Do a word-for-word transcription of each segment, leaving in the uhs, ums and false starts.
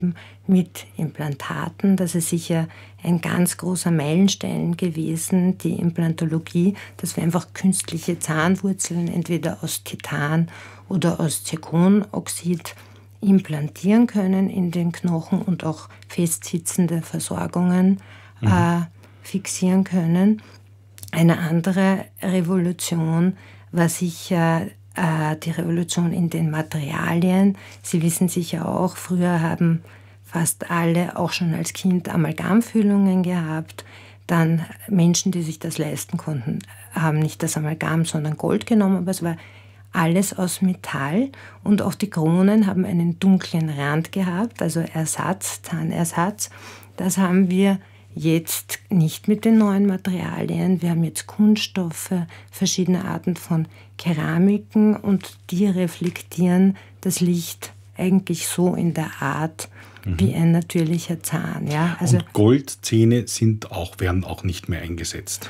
mit Implantaten. Das ist sicher ein ganz großer Meilenstein gewesen, die Implantologie, dass wir einfach künstliche Zahnwurzeln entweder aus Titan oder aus Zirkonoxid implantieren können in den Knochen und auch festsitzende Versorgungen mhm. äh, fixieren können. Eine andere Revolution war sicher äh, die Revolution in den Materialien. Sie wissen sicher auch, früher haben fast alle auch schon als Kind Amalgamfüllungen gehabt. Dann Menschen, die sich das leisten konnten, haben nicht das Amalgam, sondern Gold genommen, aber es war alles aus Metall. Und auch die Kronen haben einen dunklen Rand gehabt, also Ersatz, Zahnersatz. Das haben wir jetzt nicht mit den neuen Materialien. Wir haben jetzt Kunststoffe, verschiedene Arten von Keramiken und die reflektieren das Licht eigentlich so in der Art mhm. wie ein natürlicher Zahn. Ja? Also und Goldzähne sind auch, werden auch nicht mehr eingesetzt?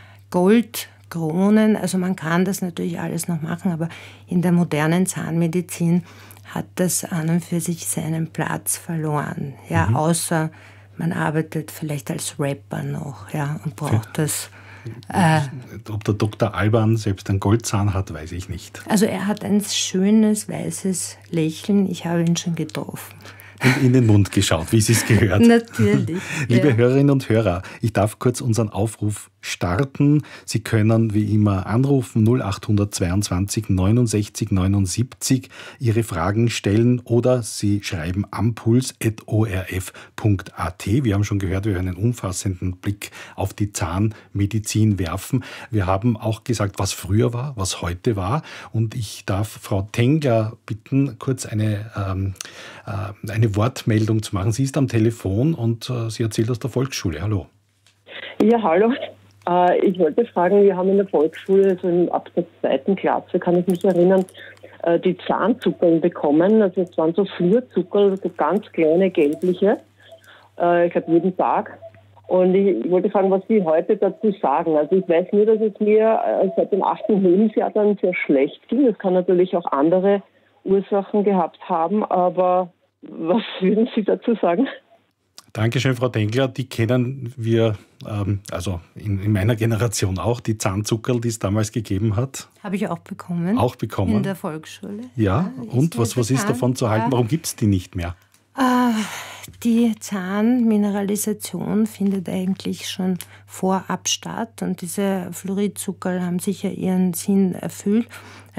Goldkronen, also man kann das natürlich alles noch machen, aber in der modernen Zahnmedizin hat das an und für sich seinen Platz verloren. Ja? Mhm. Außer man arbeitet vielleicht als Rapper noch, ja, und braucht das. Äh, Ob der Doktor Alban selbst einen Goldzahn hat, weiß ich nicht. Also er hat ein schönes, weißes Lächeln. Ich habe ihn schon getroffen. Und in den Mund geschaut, wie Sie es gehört. Natürlich. Liebe ja. Hörerinnen und Hörer, ich darf kurz unseren Aufruf starten. Sie können wie immer anrufen null acht zweiundzwanzig neunundsechzig neunundsiebzig, Ihre Fragen stellen oder Sie schreiben ampuls at o r f punkt a t. Wir haben schon gehört, wir werden einen umfassenden Blick auf die Zahnmedizin werfen. Wir haben auch gesagt, was früher war, was heute war. Und ich darf Frau Tengler bitten, kurz eine, ähm, äh, eine Wortmeldung zu machen. Sie ist am Telefon und äh, sie erzählt aus der Volksschule. Hallo. Ja, hallo. Äh, ich wollte fragen, wir haben in der Volksschule, also in, ab der zweiten Klasse, kann ich mich erinnern, äh, die Zahnzuckerl bekommen. Also es waren so Flurzuckerl, so ganz kleine gelbliche. Äh, ich glaube jeden Tag. Und ich wollte fragen, was Sie heute dazu sagen. Also ich weiß nur, dass es mir äh, seit dem achten Lebensjahr dann sehr schlecht ging. Das kann natürlich auch andere Ursachen gehabt haben, aber was würden Sie dazu sagen? Dankeschön, Frau Tengler. Die kennen wir, ähm, also in, in meiner Generation auch, die Zahnzuckerl, die es damals gegeben hat. Habe ich auch bekommen. Auch bekommen. In der Volksschule. Ja, ja und was, was ist davon zu halten? Warum gibt es die nicht mehr? Äh, die Zahnmineralisation findet eigentlich schon vorab statt und diese Fluoridzuckerl haben sicher ihren Sinn erfüllt.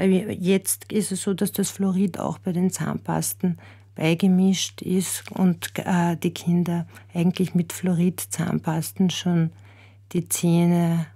Jetzt ist es so, dass das Fluorid auch bei den Zahnpasten beigemischt ist und äh, die Kinder eigentlich mit Fluorid-Zahnpasten schon die Zähne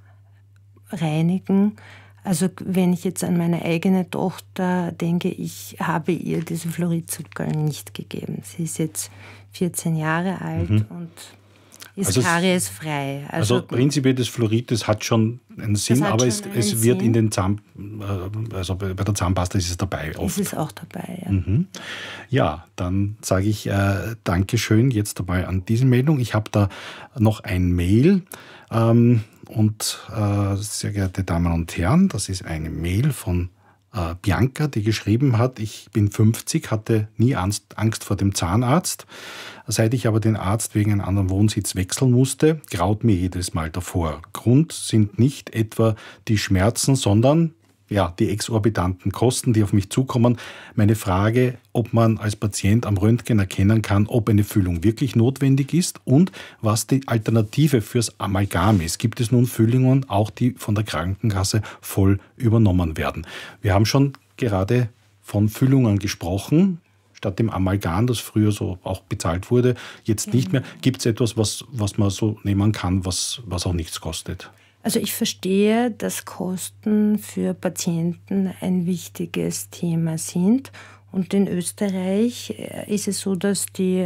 reinigen. Also wenn ich jetzt an meine eigene Tochter denke, ich habe ihr diese Fluoridzuckerl nicht gegeben. Sie ist jetzt vierzehn Jahre alt mhm. und ist also kariesfrei. Also, also prinzipiell das Fluorid, das hat schon einen Sinn, aber es, es wird Sinn. in den Zahn, also bei der Zahnpasta ist es dabei. Oft. Ist es auch dabei, ja. Mhm. Ja, dann sage ich äh, Dankeschön jetzt dabei an diese Meldung. Ich habe da noch ein Mail ähm, und äh, sehr geehrte Damen und Herren, das ist eine Mail von äh, Bianca, die geschrieben hat, ich bin fünfzig, hatte nie Angst, Angst vor dem Zahnarzt. Seit ich aber den Arzt wegen einem anderen Wohnsitz wechseln musste, graut mir jedes Mal davor. Grund sind nicht etwa die Schmerzen, sondern ja, die exorbitanten Kosten, die auf mich zukommen. Meine Frage, ob man als Patient am Röntgen erkennen kann, ob eine Füllung wirklich notwendig ist und was die Alternative fürs Amalgam ist. Gibt es nun Füllungen, auch die von der Krankenkasse voll übernommen werden? Wir haben schon gerade von Füllungen gesprochen. Statt dem Amalgam, das früher so auch bezahlt wurde, jetzt ja. nicht mehr. Gibt es etwas, was, was man so nehmen kann, was, was auch nichts kostet? Also ich verstehe, dass Kosten für Patienten ein wichtiges Thema sind. Und in Österreich ist es so, dass die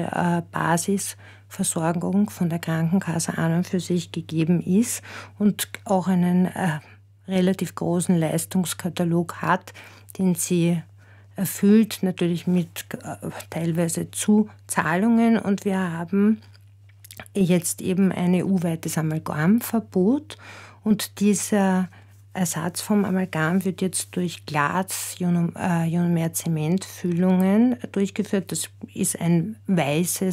Basisversorgung von der Krankenkasse an und für sich gegeben ist und auch einen relativ großen Leistungskatalog hat, den sie erfüllt, natürlich mit teilweise Zuzahlungen. Und wir haben jetzt eben ein E U-weites Amalgamverbot. Und dieser Ersatz vom Amalgam wird jetzt durch Glas, Ionomer-Zementfüllungen durchgeführt. Das ist ein weißes